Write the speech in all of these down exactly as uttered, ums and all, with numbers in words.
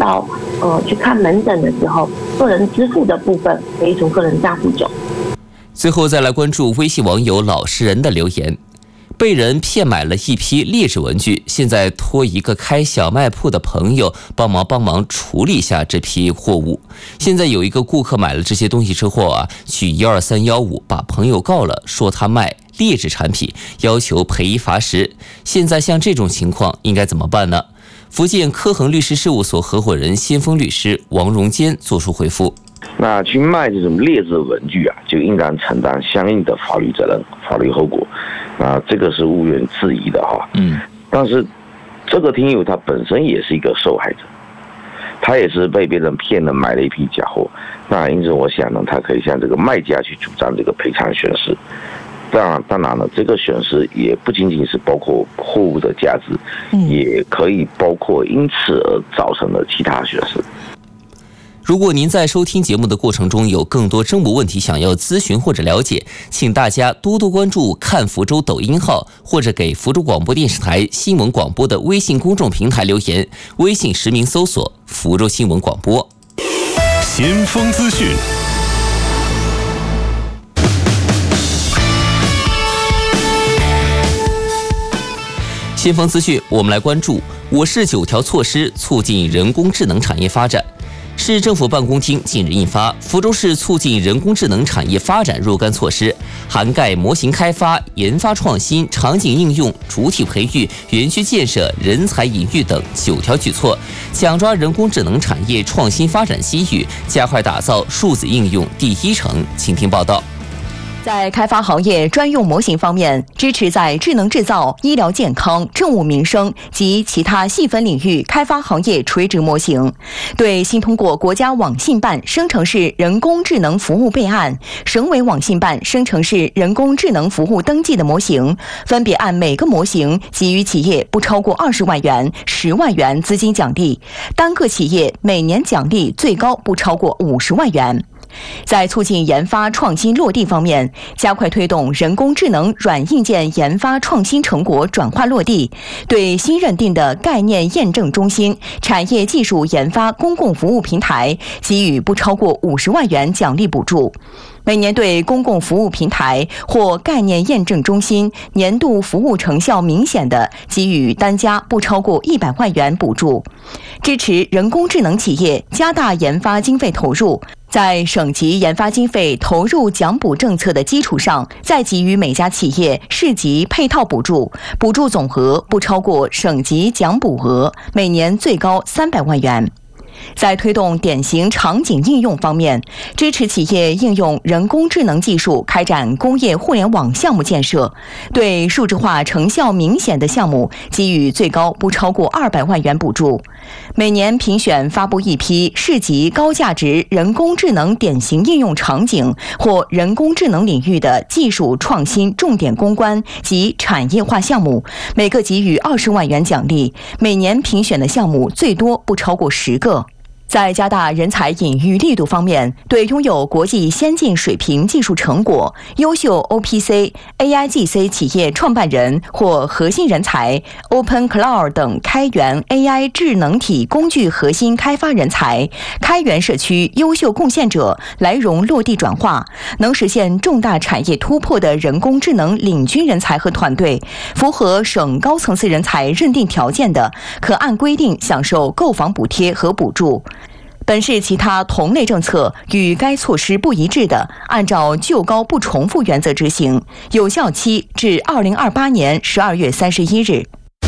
到呃去看门诊的时候，个人支付的部分可以从个人账户走。 最后再来关注微信网友老实人的留言。被人骗买了一批劣质文具，现在托一个开小卖铺的朋友帮忙帮忙处理一下这批货物。现在有一个顾客买了这些东西之后啊，去一二三一五把朋友告了，说他卖劣质产品，要求赔一罚十。现在像这种情况应该怎么办呢？福建科恒律师事务所合伙人先锋律师王荣坚作出回复。 那去卖这种劣质文具啊，就应当承担相应的法律责任、法律后果。啊，这个是毋庸置疑的哈。嗯。但是，这个听友他本身也是一个受害者，他也是被别人骗了买了一批假货。那因此，我想呢，他可以向这个卖家去主张这个赔偿损失。当然，当然了，这个损失也不仅仅是包括货物的价值，嗯、也可以包括因此而造成的其他损失。 如果您在收听节目的过程中有更多政务问题想要咨询或者了解，请大家多多关注看福州抖音号，或者给福州广播电视台新闻广播的微信公众平台留言，微信实名搜索福州新闻广播。 先锋资讯。 先锋资讯，我们来关注我市九条措施促进人工智能产业发展。市政府办公厅近日印发《福州市促进人工智能产业发展若干措施》，涵盖模型开发、研发创新、场景应用、主体培育、园区建设、人才引育等九条举措，抢抓人工智能产业创新发展机遇，加快打造数字应用第一城。请听报道。 在开发行业专用模型方面，支持在智能制造、医疗健康、政务民生及其他细分领域开发行业垂直模型。对新通过国家网信办生成式人工智能服务备案、省委网信办生成式人工智能服务登记的模型，分别按每个模型给予企业不超过二十万元、十万元资金奖励，单个企业每年奖励最高不超过五十万元。在促进研发创新落地方面，加快推动人工智能软硬件研发创新成果转化落地，对新认定的概念验证中心、产业技术研发公共服务平台给予不超过五十万元奖励补助。每年对公共服务平台或概念验证中心年度服务成效明显的，给予单家不超过一百万元补助。支持人工智能企业加大研发经费投入，在省级研发经费投入奖补政策的基础上，再给予每家企业市级配套补助，补助总额不超过省级奖补额，每年最高三百万元。在推动典型场景应用方面，支持企业应用人工智能技术开展工业互联网项目建设，对数字化成效明显的项目给予最高不超过二百万元补助。每年评选发布一批市级高价值人工智能典型应用场景或人工智能领域的技术创新重点攻关及产业化项目，每个给予二十万元奖励，每年评选的项目最多不超过十个。在加大人才引育力度方面，对拥有国际先进水平技术成果、优秀 O P C、A I G C 企业创办人或核心人才、Open Cloud 等开源 A I 智能体工具核心开发人才、开源社区优秀贡献者来融落地转化，能实现重大产业突破的人工智能领军人才和团队，符合省高层次人才认定条件的，可按规定享受购房补贴和补助。本市其他同类政策与该措施不一致的，按照就高不重复原则执行，有效期至二零二八年十二月三十一日。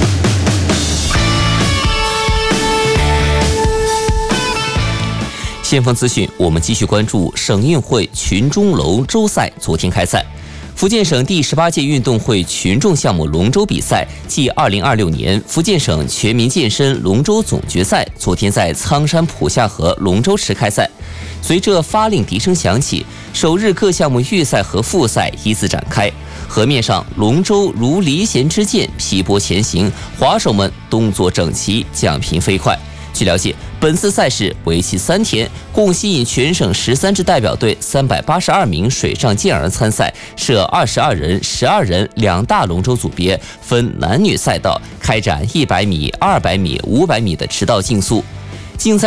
先锋资讯，我们继续关注省运会群中龙舟赛昨天开赛。福建省第十八届运动会群众项目龙舟比赛暨二零二六年福建省全民健身龙舟总决赛昨天在苍山普下河龙舟池开赛。随着发令笛声响起，首日各项目预赛和复赛依次展开。河面上，龙舟如离弦之箭劈波前行，划手们动作整齐，桨频飞快。据了解，本次赛事为期三天，共吸引全省十三支代表队、三百八十二名水上健儿参赛，设二十二人、十二人两大龙舟组别，分男女赛道开展一百米、二百米、五百米的驰道竞速。竞赛